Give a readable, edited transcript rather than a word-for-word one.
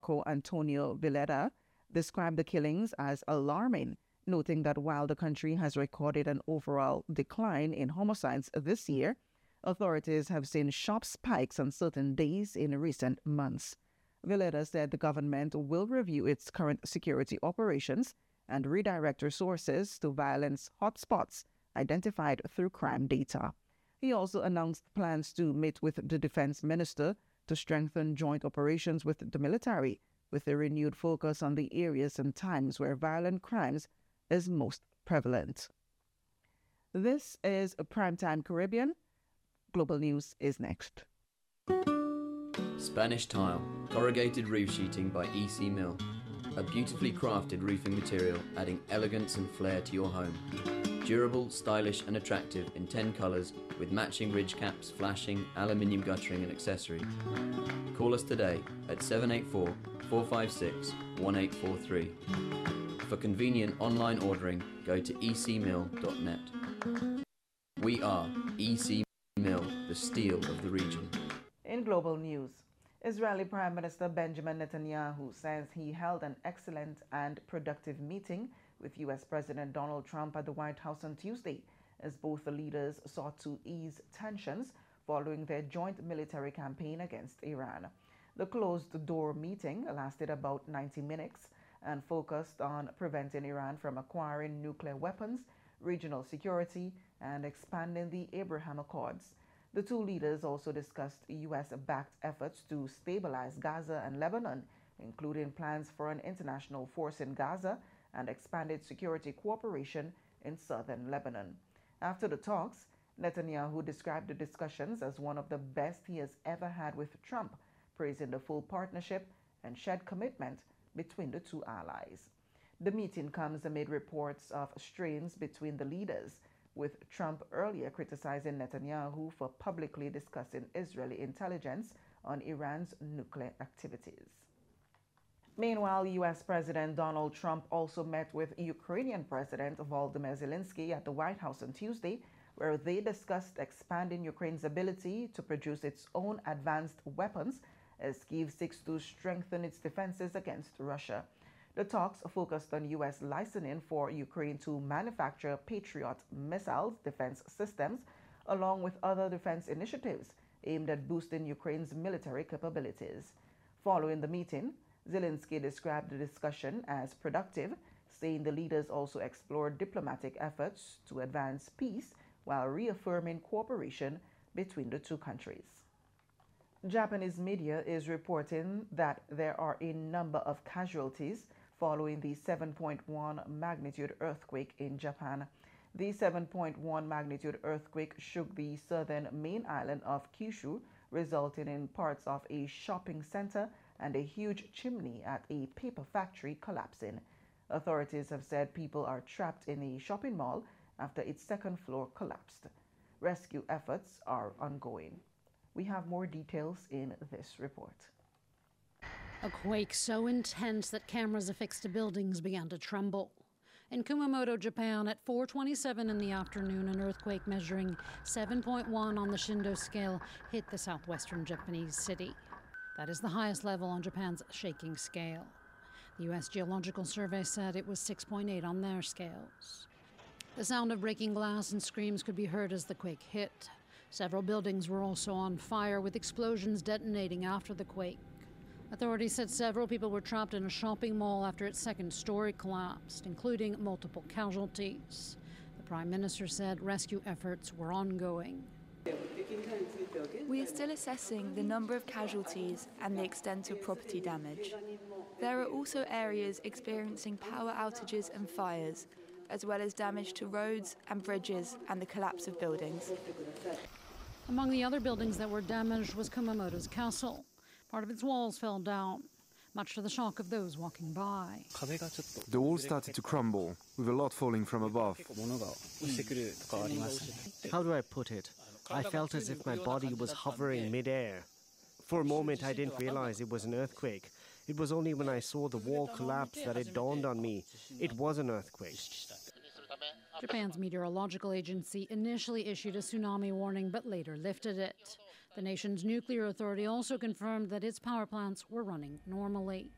Marco Antonio Villeda described the killings as alarming, noting that while the country has recorded an overall decline in homicides this year, authorities have seen sharp spikes on certain days in recent months. Villeda said the government will review its current security operations and redirect resources to violence hotspots identified through crime data. He also announced plans to meet with the defense minister to strengthen joint operations with the military, with a renewed focus on the areas and times where violent crimes is most prevalent. This is Primetime Caribbean. Global News is next. Spanish Tile, corrugated roof sheeting by EC Mill. A beautifully crafted roofing material adding elegance and flair to your home. Durable, stylish and attractive in 10 colours with matching ridge caps, flashing, aluminium guttering and accessories. Call us today at 784-456-1843. For convenient online ordering, go to ecmill.net. We are EC Mill, the steel of the region. In global news, Israeli Prime Minister Benjamin Netanyahu says he held an excellent and productive meeting with U.S. President Donald Trump at the White House on Tuesday, as both the leaders sought to ease tensions following their joint military campaign against Iran. The closed-door meeting lasted about 90 minutes and focused on preventing Iran from acquiring nuclear weapons, regional security, and expanding the Abraham Accords. The two leaders also discussed U.S.-backed efforts to stabilize Gaza and Lebanon, including plans for an international force in Gaza and expanded security cooperation in southern Lebanon. After the talks, Netanyahu described the discussions as one of the best he has ever had with Trump, praising the full partnership and shared commitment between the two allies. The meeting comes amid reports of strains between the leaders, with Trump earlier criticizing Netanyahu for publicly discussing Israeli intelligence on Iran's nuclear activities. Meanwhile, U.S. President Donald Trump also met with Ukrainian President Volodymyr Zelensky at the White House on Tuesday, where they discussed expanding Ukraine's ability to produce its own advanced weapons as Kyiv seeks to strengthen its defenses against Russia. The talks focused on U.S. licensing for Ukraine to manufacture Patriot missile defense systems, along with other defense initiatives aimed at boosting Ukraine's military capabilities. Following the meeting, Zelensky described the discussion as productive, saying the leaders also explored diplomatic efforts to advance peace while reaffirming cooperation between the two countries. Japanese media is reporting that there are a number of casualties following the 7.1 magnitude earthquake in Japan. The 7.1 magnitude earthquake shook the southern main island of Kyushu, resulting in parts of a shopping center and a huge chimney at a paper factory collapsing. Authorities have said people are trapped in a shopping mall after its second floor collapsed. Rescue efforts are ongoing. We have more details in this report. A quake so intense that cameras affixed to buildings began to tremble. In Kumamoto, Japan, at 4:27 in the afternoon, an earthquake measuring 7.1 on the Shindo scale hit the southwestern Japanese city. That is the highest level on Japan's shaking scale. The U.S. Geological Survey said it was 6.8 on their scales. The sound of breaking glass and screams could be heard as the quake hit. Several buildings were also on fire, with explosions detonating after the quake. Authorities said several people were trapped in a shopping mall after its second story collapsed, including multiple casualties. The Prime Minister said rescue efforts were ongoing. We are still assessing the number of casualties and the extent of property damage. There are also areas experiencing power outages and fires, as well as damage to roads and bridges and the collapse of buildings. Among the other buildings that were damaged was Kumamoto's castle. Part of its walls fell down, much to the shock of those walking by. The wall started to crumble, with a lot falling from above. How do I put it? I felt as if my body was hovering mid-air. For a moment I didn't realize it was an earthquake. It was only when I saw the wall collapse that it dawned on me it was an earthquake. Japan's meteorological agency initially issued a tsunami warning but later lifted it. The nation's nuclear authority also confirmed that its power plants were running normally.